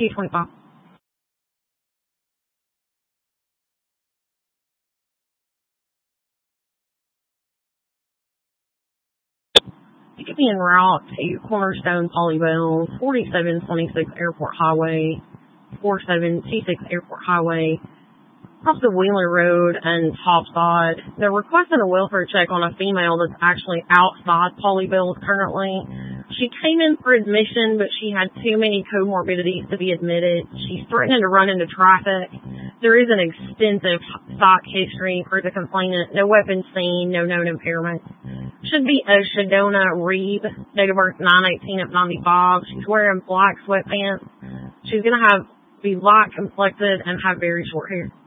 225. You could be en route to Cornerstone Polybell, 4726 Airport Highway, 4726 Airport Highway, off the Wheeler Road and Topside. They're requesting a welfare check on a female that's actually outside Polybell currently. She came in for admission, but she had too many comorbidities to be admitted. She's threatening to run into traffic. There is an extensive psych history for the complainant. No weapons seen, no known impairments. Should be a Shadona Reeb, date of birth 9/18 of 95. She's wearing black sweatpants. She's going to be light complected and have very short hair.